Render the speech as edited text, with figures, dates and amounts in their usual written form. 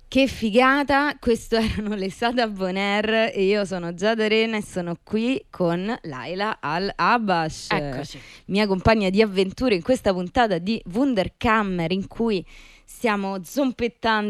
Che figata, questo erano le Sada Bonaire e io sono Giada Arena e sono qui con Laila Al-Abash, Eccoci. mia compagna di avventure in questa puntata di Wunderkammer in cui stiamo zompettando